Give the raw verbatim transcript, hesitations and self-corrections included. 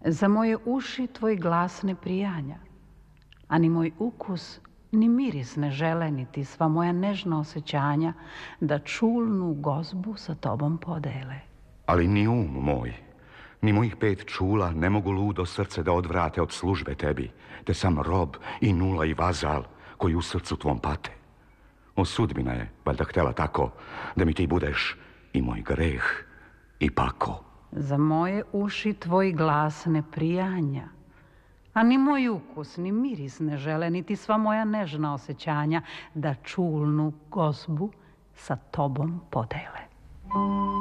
Za moje uši tvoj glas ne prijanja, a ni moj ukus ni miris ne žele, niti sva moja nežna osjećanja da čulnu gozbu sa tobom podele. Ali ni um moj, ni mojih pet čula ne mogu ludo srce da odvrate od službe tebi, te sam rob i nula i vazal koji u srcu tvom pate. O, sudbina je valjda htjela tako da mi ti budeš i moj greh i pako. Za moje uši tvoj glas ne prijanja, a ni moj ukus, ni miris ne žele, niti sva moja nežna osjećanja da čulnu gozbu sa tobom podele.